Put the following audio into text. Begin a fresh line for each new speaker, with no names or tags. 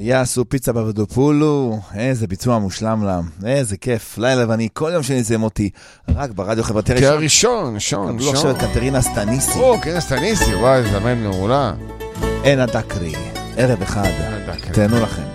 יעשו פיצה בוודופולו, איזה ביצוע מושלם להם, איזה כיף, לילה ואני כל יום שניזם אותי, רק ברדיו חברתי
ראשון. ראשון, שון.
קבלו עכשיו את קטרינה סטניסי.
קטרינה סטניסי, וואי, זמן מעולה.
אין הדקרי, ערב אחד, תהנו לכם.